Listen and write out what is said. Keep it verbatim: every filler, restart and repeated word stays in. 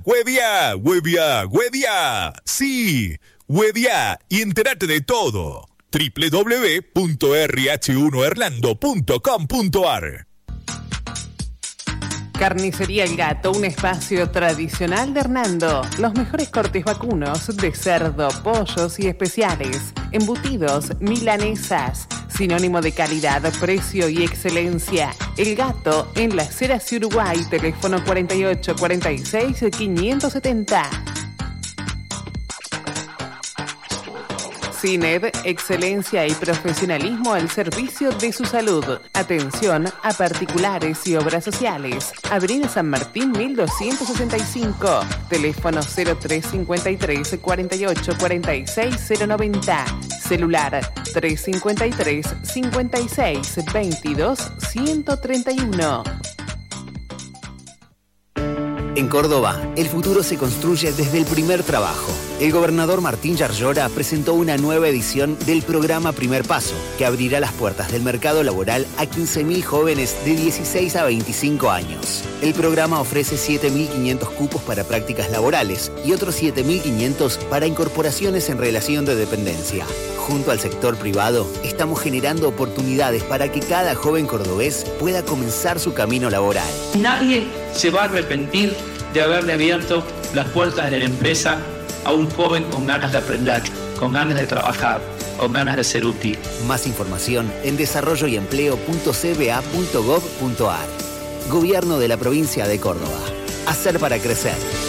Huevia, huevia, huevia. Sí, huevia y entérate de todo. doble u doble u doble u punto erre hache uno hernando punto com punto ar. Carnicería El Gato, un espacio tradicional de Hernando. Los mejores cortes vacunos de cerdo, pollos y especiales. Embutidos, milanesas. Sinónimo de calidad, precio y excelencia. El Gato en Las Heras y Uruguay. Teléfono cuarenta y ocho cuarenta y seis quinientos setenta. CINED, excelencia y profesionalismo al servicio de su salud. Atención a particulares y obras sociales. Avenida San Martín mil doscientos sesenta y cinco. Teléfono cero tres cincuenta y tres cuarenta y ocho cuarenta y seis cero noventa. Celular tres cincuenta y tres cincuenta y seis veintidós ciento treinta y uno. En Córdoba, el futuro se construye desde el primer trabajo. El gobernador Martín Yarlora presentó una nueva edición del programa Primer Paso, que abrirá las puertas del mercado laboral a quince mil jóvenes de dieciséis a veinticinco años. El programa ofrece siete mil quinientos cupos para prácticas laborales y otros siete mil quinientos para incorporaciones en relación de dependencia. Junto al sector privado, estamos generando oportunidades para que cada joven cordobés pueda comenzar su camino laboral. Nadie se va a arrepentir de haberle abierto las puertas de la empresa a un joven con ganas de aprender, con ganas de trabajar, con ganas de ser útil. Más información en desarrollo y empleo punto c b a punto gov punto ar. Gobierno de la provincia de Córdoba. Hacer para crecer.